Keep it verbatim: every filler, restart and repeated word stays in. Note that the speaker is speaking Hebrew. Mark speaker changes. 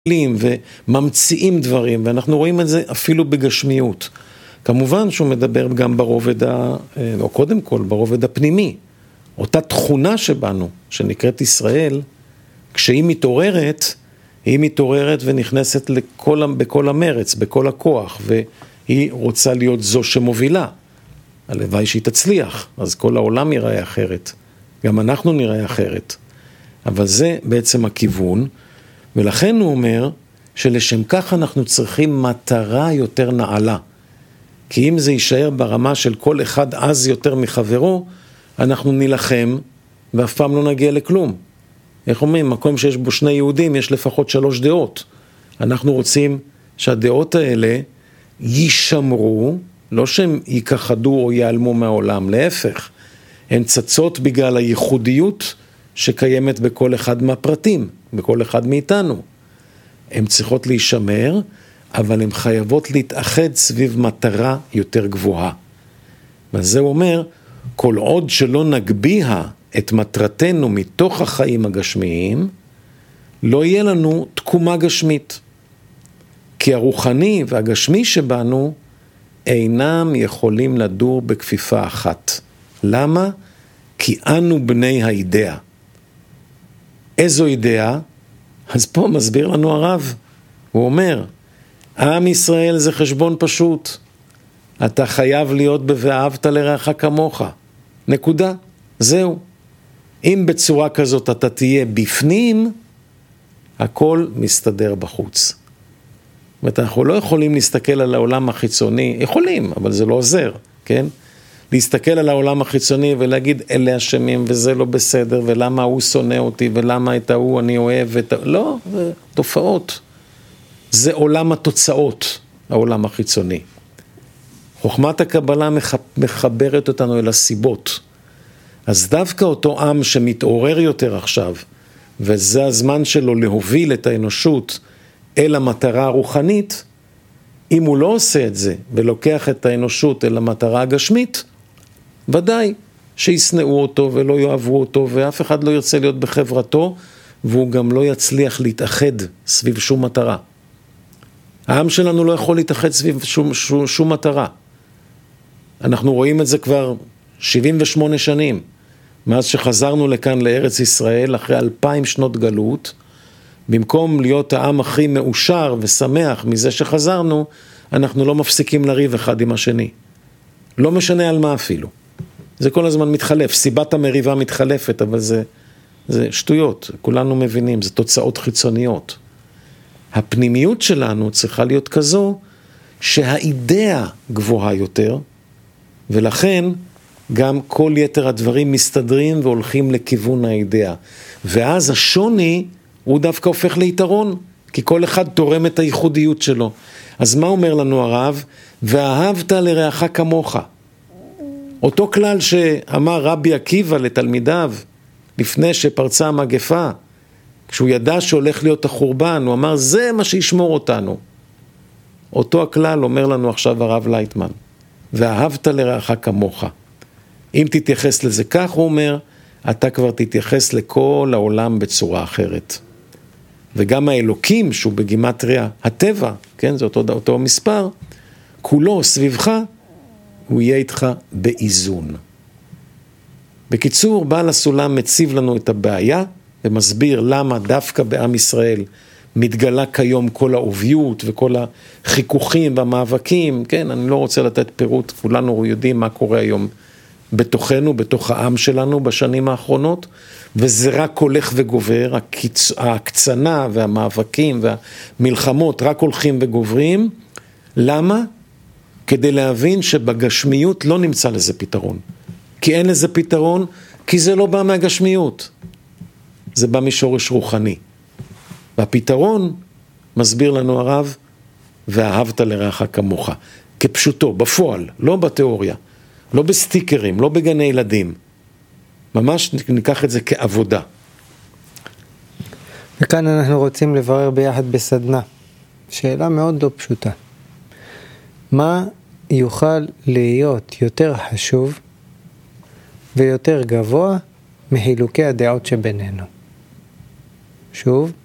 Speaker 1: וממציאים דברים, ואנחנו רואים את זה אפילו בגשמיות. כמובן שהוא מדבר גם ברובד, ה, או קודם כל, ברובד הפנימי. אותה תכונה שבנו, שנקראת ישראל, כשהיא מתעוררת, היא מתעוררת ונכנסת לכל, בכל המרץ, בכל הכוח, והיא רוצה להיות זו שמובילה. הלוואי שהיא תצליח, אז כל העולם ייראה אחרת. גם אנחנו נראה אחרת. אבל זה בעצם הכיוון, ולכן הוא אומר שלשם כך אנחנו צריכים מטרה יותר נעלה. כי אם זה יישאר ברמה של כל אחד אז יותר מחברו, אנחנו נלחם ואף פעם לא נגיע לכלום. איך אומרים? מקום שיש בו שני יהודים יש לפחות שלוש דעות. אנחנו רוצים שהדעות האלה יישמרו, לא שהם ייכחדו או ייעלמו מהעולם, להפך. הן צצות בגלל הייחודיות שקיימת בכל אחד מהפרטים, בכל אחד מאיתנו. הן צריכות להישמר, אבל הן חייבות להתאחד סביב מטרה יותר גבוהה. וזה אומר, כל עוד שלא נגביה את מטרתנו מתוך החיים הגשמיים, לא יהיה לנו תקומה גשמית. כי הרוחני והגשמי שבנו אינם יכולים לדור בכפיפה אחת. למה? כי אנו בני האידאה. איזו אידאה? אז פה מסביר לנו הרב. הוא אומר, עם ישראל זה חשבון פשוט. אתה חייב להיות ב"ואהבת לרעך כמוך". נקודה. זהו. אם בצורה כזאת אתה תהיה בפנים, הכל מסתדר בחוץ. זאת אומרת, אנחנו לא יכולים להסתכל על העולם החיצוני, יכולים, אבל זה לא עוזר, כן? להסתכל על העולם החיצוני ולהגיד, אלה אשמים וזה לא בסדר, ולמה הוא שונא אותי, ולמה את ההוא אני אוהב, ואת... לא, זה תופעות. זה עולם התוצאות, העולם החיצוני. חוכמת הקבלה מחברת אותנו אל הסיבות. אז דווקא אותו עם שמתעורר יותר עכשיו, וזה הזמן שלו להוביל את האנושות אל המטרה הרוחנית, אם הוא לא עושה את זה ולוקח את האנושות אל המטרה הגשמית, ודאי שיסנאו אותו ולא יאהבו אותו, ואף אחד לא ירצה להיות בחברתו, והוא גם לא יצליח להתאחד סביב שום מטרה. העם שלנו לא יכול להתאחד סביב שום, שום, שום מטרה. אנחנו רואים את זה כבר שבעים ושמונה שנים, מאז שחזרנו לכאן לארץ ישראל, אחרי אלפיים שנות גלות, במקום להיות העם הכי מאושר ושמח מזה שחזרנו, אנחנו לא מפסיקים לריב אחד עם השני. לא משנה על מה אפילו. זה כל הזמן מתחלף, סיבת המריבה מתחלפת, אבל זה, זה שטויות, כולנו מבינים, זה תוצאות חיצוניות. הפנימיות שלנו צריכה להיות כזו, שהאידאה גבוהה יותר, ולכן גם כל יתר הדברים מסתדרים והולכים לכיוון האידאה. ואז השוני הוא דווקא הופך ליתרון, כי כל אחד תורם את הייחודיות שלו. אז מה אומר לנו הרב? ואהבת לרעך כמוך. אותו כלל שאמר רבי עקיבא לתלמידיו, לפני שפרצה המגפה, כשהוא ידע שהולך להיות החורבן, הוא אמר, זה מה שישמור אותנו. אותו הכלל אומר לנו עכשיו הרב לייטמן, ואהבת לרעך כמוך. אם תתייחס לזה כך, הוא אומר, אתה כבר תתייחס לכל העולם בצורה אחרת. וגם האלוקים, שהוא בגימטריה הטבע, כן, זה אותו, אותו מספר, כולו סביבך, הוא יהיה איתך באיזון. בקיצור, בעל הסולם מציב לנו את הבעיה, ומסביר למה דווקא בעם ישראל מתגלה כיום כל העוביות וכל החיכוכים והמאבקים, כן, אני לא רוצה לתת פירוט, כולנו יודעים מה קורה היום בתוכנו, בתוך העם שלנו בשנים האחרונות, וזה רק הולך וגובר, הקיצ... ההקצנה והמאבקים והמלחמות רק הולכים וגוברים. למה? כדי להבין שבגשמיות לא נמצא לזה פתרון. כי אין לזה פתרון, כי זה לא בא מהגשמיות. זה בא משורש רוחני. והפתרון, מסביר לנו הרב, ואהבת לרעך כמוך. כפשוטו, בפועל, לא בתיאוריה. לא בסטיקרים, לא בגני ילדים. ממש ניקח את זה כעבודה.
Speaker 2: וכאן אנחנו רוצים לברר ביחד בסדנה. שאלה מאוד לא פשוטה. מה יוכל להיות יותר חשוב ויותר גבוה מחילוקי הדעות שבינינו? שוב,